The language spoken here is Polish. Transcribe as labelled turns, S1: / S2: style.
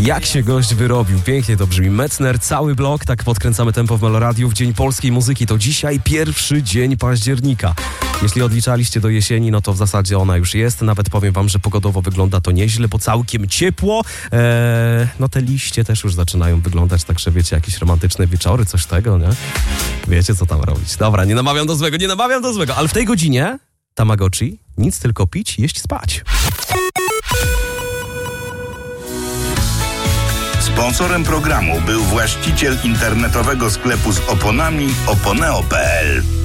S1: Jak się gość wyrobił, pięknie to brzmi. Metzner, cały blok, tak podkręcamy tempo w Meloradiu w Dzień Polskiej Muzyki. To dzisiaj pierwszy dzień października. Jeśli odliczaliście do jesieni, no to w zasadzie ona już jest. Nawet powiem wam, że pogodowo wygląda to nieźle, bo całkiem ciepło. No te liście też już zaczynają wyglądać, także wiecie, jakieś romantyczne wieczory, coś tego, nie? Wiecie, co tam robić. Dobra, nie namawiam do złego, ale w tej godzinie Tamagotchi, nic tylko pić, jeść, spać.
S2: Sponsorem programu był właściciel internetowego sklepu z oponami oponeo.pl.